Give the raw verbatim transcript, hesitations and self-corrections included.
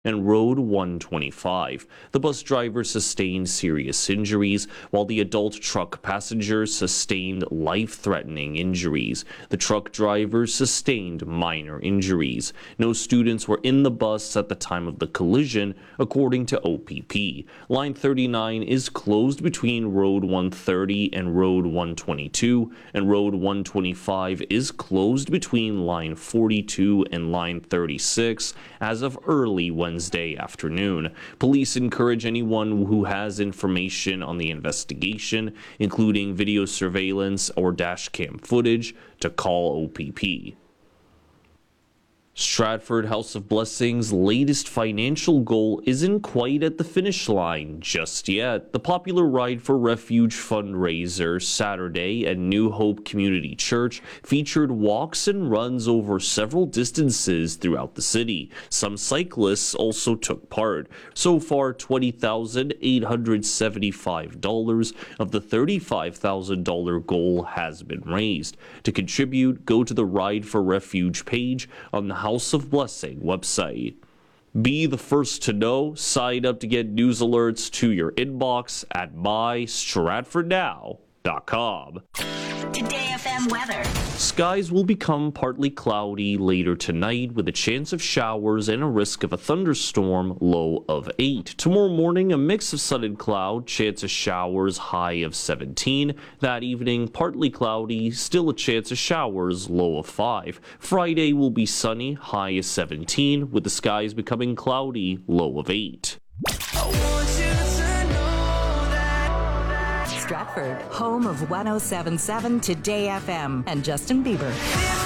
and Road one twenty-five. The bus driver sustained serious injuries, while the adult truck passenger sustained life-threatening injuries. The truck driver sustained minor injuries. No students were in the bus at the time of the collision, according to O P P. Line thirty-nine is closed between Road one thirty and Road one twenty-two, and Road one twenty-five is closed between Line forty-two and Line thirty-six as of early Wednesday afternoon. Police encourage anyone who has information on the investigation, including video surveillance or dash cam footage, to call O P P. Stratford House of Blessing's latest financial goal isn't quite at the finish line just yet. The popular Ride for Refuge fundraiser Saturday at New Hope Community Church featured walks and runs over several distances throughout the city. Some cyclists also took part. So far, twenty thousand eight hundred seventy-five dollars of the thirty-five thousand dollars goal has been raised. To contribute, go to the Ride for Refuge page on the House of Blessing website. Be the first to know. Sign up to get news alerts to your inbox at my stratford now dot com. Today F M weather. Skies will become partly cloudy later tonight with a chance of showers and a risk of a thunderstorm, low of eight. Tomorrow morning, a mix of sun and cloud, chance of showers, high of seventeen. That evening, partly cloudy, still a chance of showers, low of five. Friday will be sunny, high of seventeen, with the skies becoming cloudy, low of eight. Stratford, home of one oh seven point seven Today F M and Justin Bieber.